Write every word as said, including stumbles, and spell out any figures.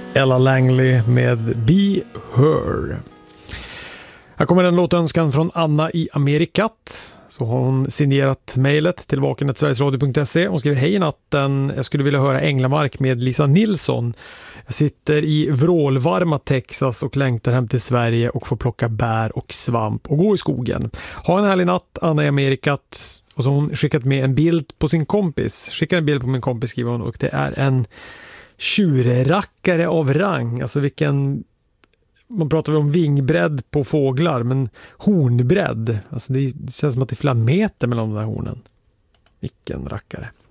Ella Langley med Be Her. Här kommer en låtönskan från Anna i Amerikat. Så har hon signerat mejlet till vaken at sverigesradio punkt se. Hon skriver: hej natten, jag skulle vilja höra Änglamark med Lisa Nilsson. Jag sitter i vrålvarma Texas och längtar hem till Sverige och får plocka bär och svamp och gå i skogen. Ha en härlig natt, Anna i Amerikat. Och så har hon skickat med en bild på sin kompis. Skickar en bild på min kompis, skriver hon, och det är en tjurrackare av rang. Alltså vilken... Man pratar om vingbredd på fåglar, men hornbredd. Alltså det känns som att det är flera meter mellan de där hornen. Vilken rackare.